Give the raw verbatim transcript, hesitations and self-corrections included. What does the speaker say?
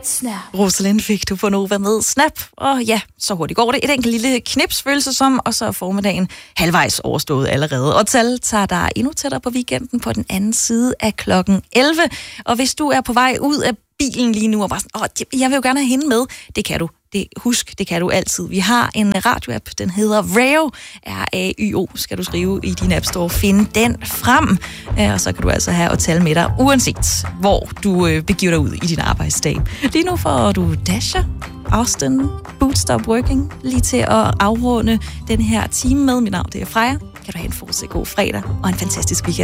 Rosalind fik du på Nova med Snap, og ja, så hurtigt går det. Et enkelt lille knips, føles det som, og så er formiddagen halvvejs overstået allerede. Og tal tager dig endnu tættere på weekenden på den anden side af klokken elleve. Og hvis du er på vej ud af bilen lige nu og bare sådan, åh, jeg vil jo gerne have hende med, det kan du. Det, husk, det kan du altid. Vi har en radioapp, den hedder Rayo, R A Y O, skal du skrive i din App Store. Find den frem, og så kan du altså have at tale med dig, uanset hvor du øh, begiver dig ud i din arbejdsdag. Lige nu får du Dasher, Austin, Boot Stop Working, lige til at afrunde den her time med. Mit navn det er Freja. Kan du have en fortsat god fredag og en fantastisk weekend.